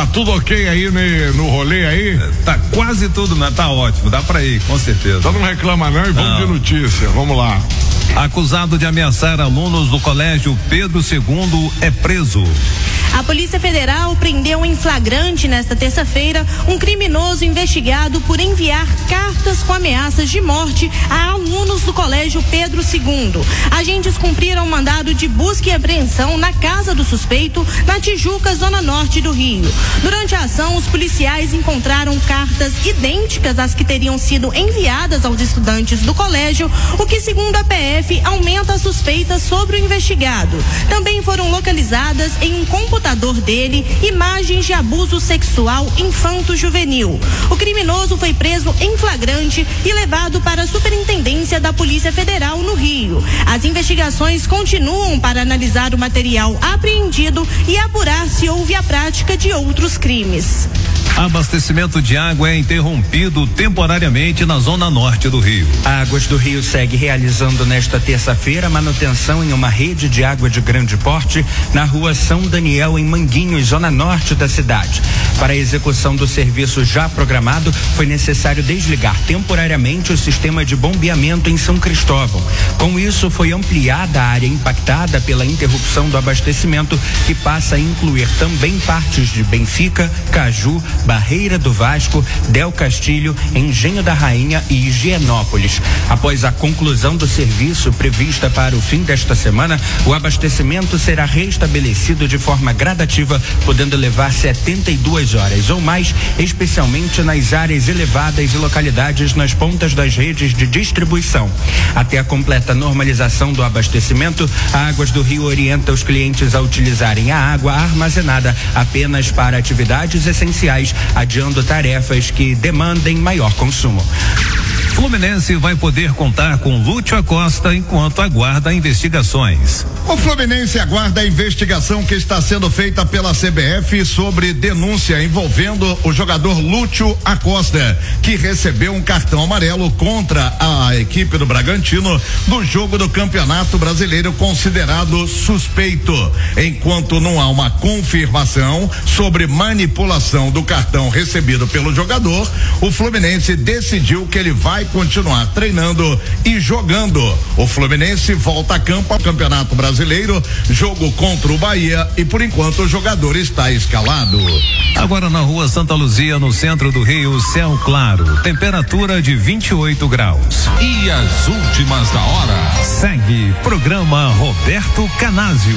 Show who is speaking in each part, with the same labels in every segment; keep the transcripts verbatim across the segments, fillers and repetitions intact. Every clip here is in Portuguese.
Speaker 1: Tá tudo ok aí no, no rolê aí?
Speaker 2: Tá quase tudo, né? Tá ótimo, dá pra ir, com certeza.
Speaker 1: Então não reclama não e vamos não. de notícia, vamos lá.
Speaker 2: Acusado de ameaçar alunos do colégio Pedro segundo é preso.
Speaker 3: A Polícia Federal prendeu em flagrante nesta terça-feira um criminoso investigado por enviar cartas com ameaças de morte a alunos do colégio Pedro segundo. Agentes cumpriram mandado de busca e apreensão na casa do suspeito, na Tijuca, zona norte do Rio. Durante a ação, os policiais encontraram cartas idênticas às que teriam sido enviadas aos estudantes do colégio, o que, segundo a P F, aumenta a suspeita sobre o investigado. Também foram localizadas em um computador dele imagens de abuso sexual infanto-juvenil. O criminoso foi preso em flagrante e levado para a Superintendência da Polícia Federal no Rio. As investigações continuam para analisar o material apreendido e apurar se houve a prática de outros crimes.
Speaker 2: Abastecimento de água é interrompido temporariamente na zona norte do Rio.
Speaker 4: A Águas do Rio segue realizando nesta terça-feira manutenção em uma rede de água de grande porte na rua São Daniel, em Manguinhos, zona norte da cidade. Para a execução do serviço já programado, foi necessário desligar temporariamente o sistema de bombeamento em São Cristóvão. Com isso, foi ampliada a área impactada pela interrupção do abastecimento, que passa a incluir também partes de Benfica, Caju, Barreira do Vasco, Del Castilho, Engenho da Rainha e Higienópolis. Após a conclusão do serviço prevista para o fim desta semana, o abastecimento será restabelecido de forma gradativa, podendo levar setenta e duas horas ou mais, especialmente nas áreas elevadas e localidades nas pontas das redes de distribuição. Até a completa normalização do abastecimento, a Águas do Rio orienta os clientes a utilizarem a água armazenada apenas para atividades essenciais, adiando tarefas que demandem maior consumo.
Speaker 2: Fluminense vai poder contar com Lúcio Acosta enquanto aguarda investigações.
Speaker 5: O Fluminense aguarda a investigação que está sendo feita pela C B F sobre denúncia envolvendo o jogador Lúcio Acosta, que recebeu um cartão amarelo contra a equipe do Bragantino no jogo do Campeonato Brasileiro, considerado suspeito. Enquanto não há uma confirmação sobre manipulação do cartão recebido pelo jogador, o Fluminense decidiu que ele vai continuar treinando e jogando. O Fluminense volta a campo ao Campeonato Brasileiro, jogo contra o Bahia, e por enquanto o jogador está escalado.
Speaker 2: Agora na rua Santa Luzia, no centro do Rio, céu claro, temperatura de vinte e oito graus.
Speaker 6: E as últimas da hora.
Speaker 2: Segue programa Roberto Canásio.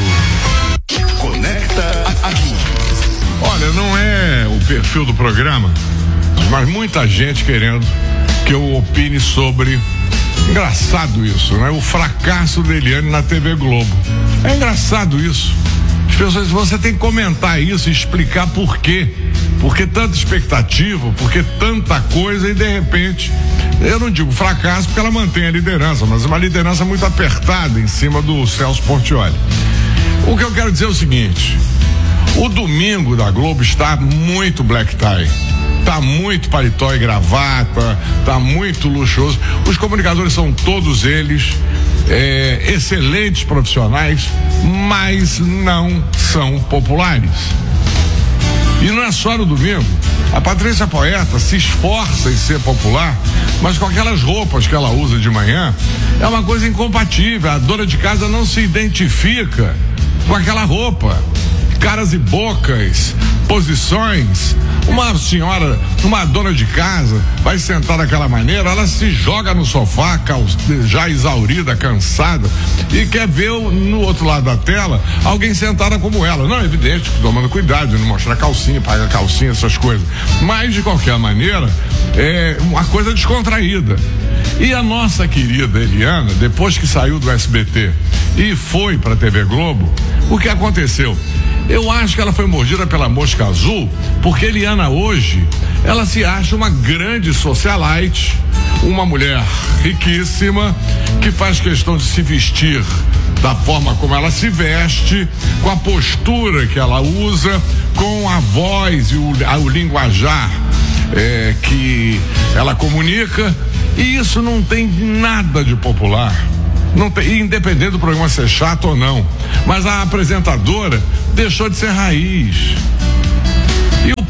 Speaker 5: Conecta aqui.
Speaker 1: Olha, não é o perfil do programa, mas muita gente querendo que eu opine sobre, engraçado isso, né? O fracasso da Eliane na T V Globo. É engraçado isso. As pessoas, você tem que comentar isso e explicar por quê. Por que tanta expectativa, por que tanta coisa e de repente, eu não digo fracasso porque ela mantém a liderança, mas uma liderança muito apertada em cima do Celso Portiolli. O que eu quero dizer é o seguinte: o domingo da Globo está muito black tie. Tá muito paletó e gravata, tá muito luxuoso. Os comunicadores são todos eles é, excelentes profissionais, mas não são populares. E não é só no domingo. A Patrícia Poeta se esforça em ser popular, mas com aquelas roupas que ela usa de manhã, é uma coisa incompatível. A dona de casa não se identifica com aquela roupa. Caras e bocas, posições. Uma senhora, uma dona de casa, vai sentar daquela maneira, ela se joga no sofá, já exaurida, cansada, e quer ver no outro lado da tela alguém sentada como ela. Não, é evidente, tomando cuidado de não mostrar calcinha, paga calcinha, essas coisas. Mas, de qualquer maneira, é uma coisa descontraída. E a nossa querida Eliana, depois que saiu do S B T e foi para a T V Globo, o que aconteceu? Eu acho que ela foi mordida pela mosca azul, porque Eliana hoje, ela se acha uma grande socialite, uma mulher riquíssima, que faz questão de se vestir da forma como ela se veste, com a postura que ela usa, com a voz e o, a, o linguajar é, que ela comunica, e isso não tem nada de popular. Não tem, independente do programa ser chato ou não, mas a apresentadora deixou de ser raiz. E o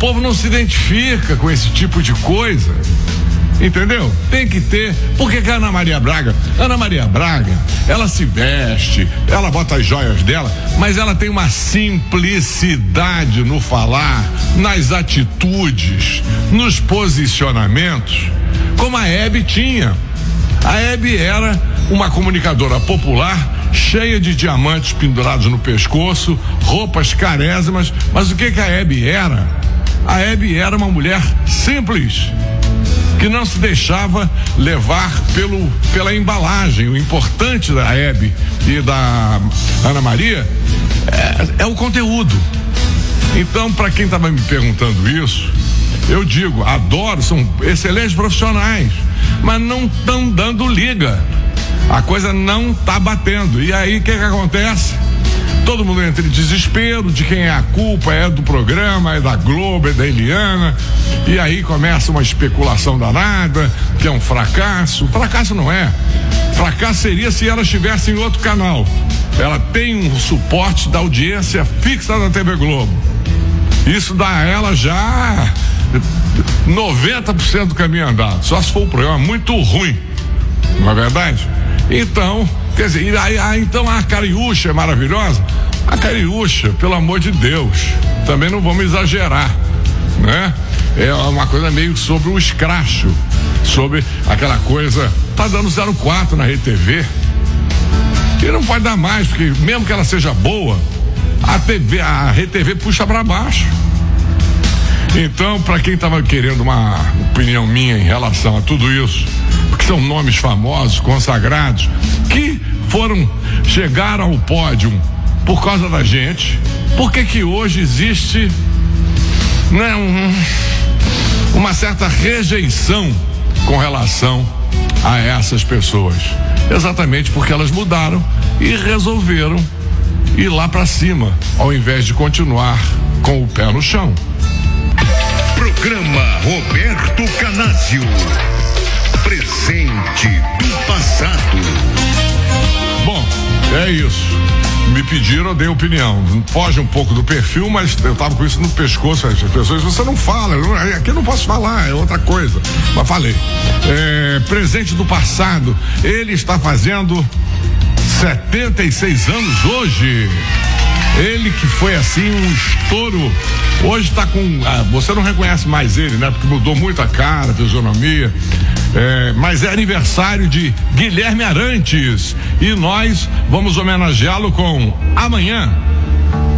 Speaker 1: povo não se identifica com esse tipo de coisa. Entendeu? Tem que ter. Por que que a Ana Maria Braga? Ana Maria Braga, ela se veste, ela bota as joias dela, mas ela tem uma simplicidade no falar, nas atitudes, nos posicionamentos, como a Hebe tinha. A Hebe era uma comunicadora popular, cheia de diamantes pendurados no pescoço, roupas carésimas, mas o que que a Hebe era? A Hebe era uma mulher simples, que não se deixava levar pelo, pela embalagem. O importante da Hebe e da Ana Maria é, é o conteúdo. Então, para quem estava me perguntando isso, eu digo, adoro, são excelentes profissionais, mas não estão dando liga. A coisa não está batendo. E aí, o que que acontece? Todo mundo entra em desespero de quem é a culpa, é do programa, é da Globo, é da Eliana, e aí começa uma especulação danada, que é um fracasso. Fracasso não é. Fracasso seria se ela estivesse em outro canal. Ela tem um suporte da audiência fixa da T V Globo. Isso dá a ela já noventa por cento do caminho andado, só se for um programa muito ruim, não é verdade? Então, quer dizer, aí, aí, então a Cariúcha é maravilhosa? A Cariúcha, pelo amor de Deus, também não vamos exagerar, né? É uma coisa meio sobre o escracho, sobre aquela coisa, tá dando zero quatro na Rede T V, e não pode dar mais, porque mesmo que ela seja boa, a T V, a Rede T V puxa para baixo. Então, para quem estava querendo uma opinião minha em relação a tudo isso, porque são nomes famosos, consagrados, que foram, chegaram ao pódio por causa da gente, por que que hoje existe, né, um, uma certa rejeição com relação a essas pessoas? Exatamente porque elas mudaram e resolveram ir lá para cima, ao invés de continuar com o pé no chão.
Speaker 7: Programa Roberto Canásio. Presente do passado.
Speaker 1: Bom, é isso. Me pediram, eu dei opinião. Foge um pouco do perfil, mas eu tava com isso no pescoço. As pessoas, você não fala, não, aqui eu não posso falar, é outra coisa. Mas falei. É, presente do passado. Ele está fazendo setenta e seis anos hoje. Ele que foi assim um estouro, hoje está com, ah, você não reconhece mais ele, né? Porque mudou muito a cara, a fisionomia, é, mas é aniversário de Guilherme Arantes e nós vamos homenageá-lo com Amanhã.